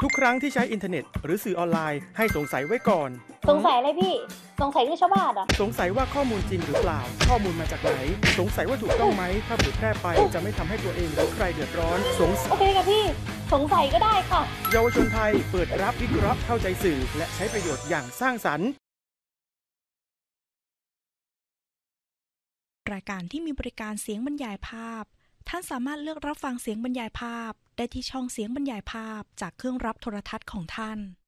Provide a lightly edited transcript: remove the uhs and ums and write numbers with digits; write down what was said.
ทุกครั้งที่ใช้อินเทอร์เน็ตหรือสื่อออนไลน์ให้สงสัยไว้ก่อนสงสัยอะไรพี่สงสัยเรื่องชาวบ้านอ่ะสงสัยว่าข้อมูลจริงหรือเปล่าข้อมูลมาจากไหนสงสัยว่าถูกต้องไหมถ้าเผยแพร่ไปจะไม่ทำให้ตัวเองหรือใครเดือดร้อนโอเคค่ะพี่สงสัยก็ได้ค่ะเยาวชนไทยเปิดรับวิเคราะห์เข้าใจสื่อและใช้ประโยชน์อย่างสร้างสรรค์รายการที่มีบริการเสียงบรรยายภาพท่านสามารถเลือกรับฟังเสียงบรรยายภาพได้ที่ช่องเสียงบรรยายภาพจากเครื่องรับโทรทัศน์ของท่าน